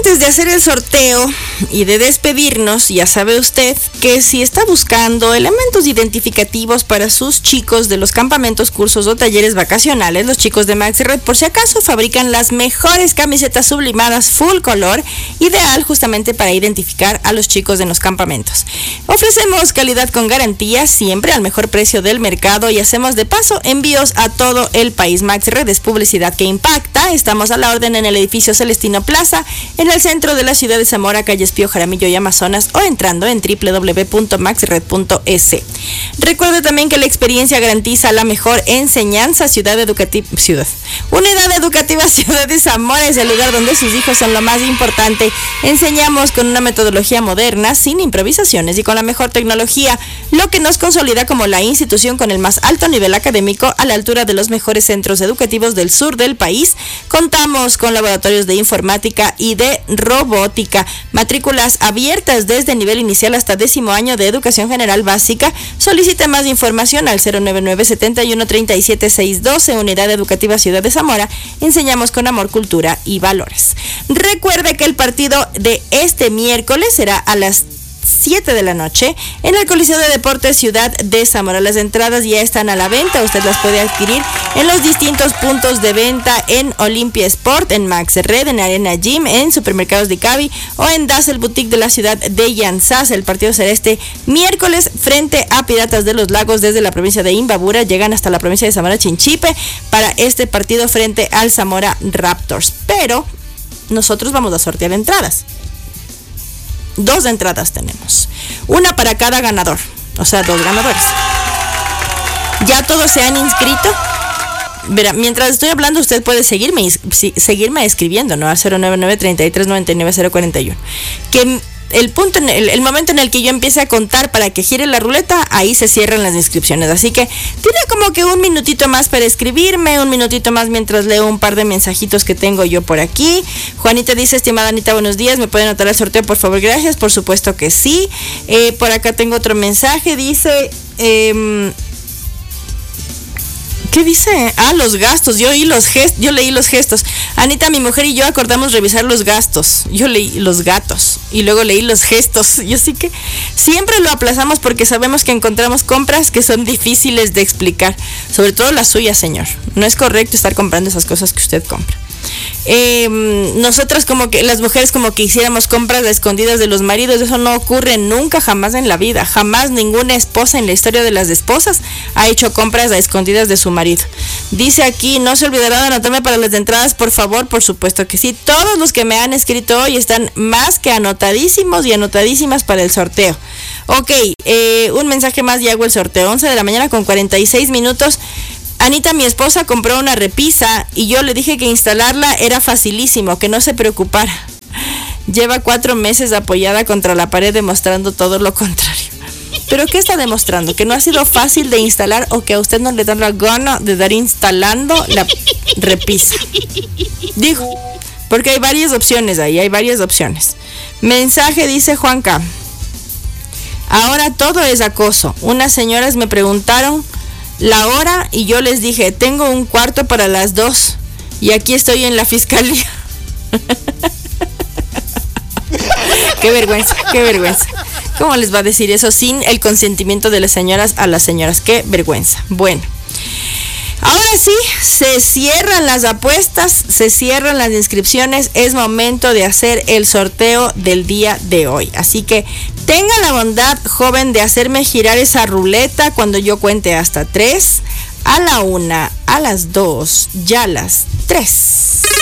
antes de hacer el sorteo y de despedirnos, ya sabe usted que si está buscando elementos identificativos para sus chicos de los campamentos, cursos o talleres vacacionales, los chicos de Maxi Red por si acaso fabrican las mejores camisetas sublimadas full color, ideal justamente para identificar a los chicos de los campamentos. Ofrecemos calidad con garantía, siempre al mejor precio del mercado, y hacemos de paso envíos a todo el país. Maxi Red es publicidad que impacta. Estamos a la orden en el edificio Celestino Plaza, en el centro de la ciudad de Zamora, calles Pío Jaramillo y Amazonas, o entrando en www.maxired.es. Recuerde también que la experiencia garantiza la mejor enseñanza. Unidad Educativa Ciudad de Zamora es el lugar donde sus hijos son lo más importante. Enseñamos con una metodología moderna, sin improvisaciones y con la mejor tecnología, lo que nos consolida como la institución con el más alto nivel académico a la altura de los mejores centros educativos del sur del país. Contamos con laboratorios de informática y de robótica, matrículas abiertas desde nivel inicial hasta 10º año de educación general básica. Solicite más información al 099-7137-612, Unidad Educativa Ciudad de Zamora. Enseñamos con amor, cultura y valores. Recuerde que el partido de este miércoles será a las 7 de la noche en el Coliseo de Deportes Ciudad de Zamora. Las entradas ya están a la venta. Usted las puede adquirir en los distintos puntos de venta, en Olimpia Sport, en Max Red, en Arena Gym, en Supermercados de Cavi o en Dazzle Boutique de la ciudad de Yanzas. El partido será este miércoles frente a Piratas de los Lagos desde la provincia de Imbabura. Llegan hasta la provincia de Zamora Chinchipe para este partido frente al Zamora Raptors. Pero nosotros vamos a sortear entradas. 2 entradas tenemos, una para cada ganador, o sea, 2 ganadores. Ya todos se han inscrito. Verá, mientras estoy hablando usted puede seguirme escribiendo, ¿no? Al 099-3399-041. Que el momento en el que yo empiece a contar para que gire la ruleta, ahí se cierran las inscripciones. Así que tiene como que un minutito más para escribirme, un minutito más mientras leo un par de mensajitos que tengo yo por aquí. Juanita dice: estimada Anita, buenos días, ¿me puede anotar el sorteo, por favor? Gracias, por supuesto que sí. Por acá tengo otro mensaje, dice... ¿Qué dice? Los gastos. Yo leí los gestos. Anita, mi mujer y yo acordamos revisar los gastos. Yo leí los gatos y luego leí los gestos. Yo sí que siempre lo aplazamos porque sabemos que encontramos compras que son difíciles de explicar. Sobre todo las suyas, señor. No es correcto estar comprando esas cosas que usted compra. Nosotras como que las mujeres como que hiciéramos compras a escondidas de los maridos. Eso no ocurre nunca, jamás en la vida. Jamás ninguna esposa en la historia de las esposas ha hecho compras a escondidas de su marido. Dice aquí: no se olvidará de anotarme para las entradas, por favor. Por supuesto que sí. Todos los que me han escrito hoy están más que anotadísimos y anotadísimas para el sorteo. Ok, un mensaje más y hago el sorteo. 11 de la mañana con 46 minutos. Anita, mi esposa, compró una repisa y yo le dije que instalarla era facilísimo, que no se preocupara. Lleva 4 meses apoyada contra la pared demostrando todo lo contrario. ¿Pero qué está demostrando? ¿Que no ha sido fácil de instalar o que a usted no le da la gana de dar instalando la repisa? Digo, porque hay varias opciones ahí, hay varias opciones. Mensaje dice Juanca: ahora todo es acoso. Unas señoras me preguntaron la hora y yo les dije: tengo un cuarto para las 2 y aquí estoy en la fiscalía. Qué vergüenza, qué vergüenza. ¿Cómo les va a decir eso sin el consentimiento de las señoras a las señoras? Qué vergüenza. Bueno, ahora sí, se cierran las apuestas, se cierran las inscripciones. Es momento de hacer el sorteo del día de hoy. Así que tenga la bondad, joven, de hacerme girar esa ruleta cuando yo cuente hasta 3, a la 1, a las 2, ya a las 3.